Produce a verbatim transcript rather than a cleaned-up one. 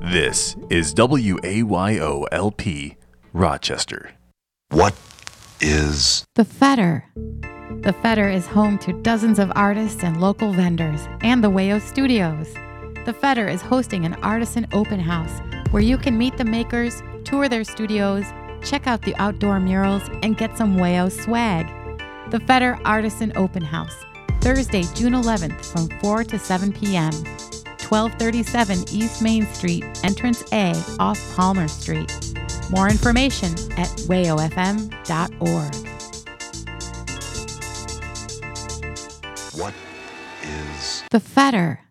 This is W A Y O L P, Rochester. What is The Fetter? The Fetter is home to dozens of artists and local vendors and the Wayo Studios. The Fetter is hosting an artisan open house where you can meet the makers, tour their studios, check out the outdoor murals, and get some Wayo swag. The Fetter Artisan Open House, Thursday, June eleventh from four to seven p.m. twelve thirty-seven East Main Street, Entrance A off Palmer Street. More information at wayo f m dot org. what is The Fetter.